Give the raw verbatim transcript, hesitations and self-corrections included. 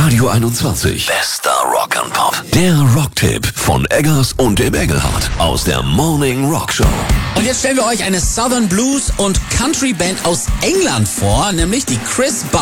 Radio einundzwanzig. Bester Rock and Pop. Der Rocktipp von Eggers und dem Engelhardt aus der Morning Rock Show. Und jetzt stellen wir euch eine Southern Blues und Country Band aus England vor, nämlich die Chris Bar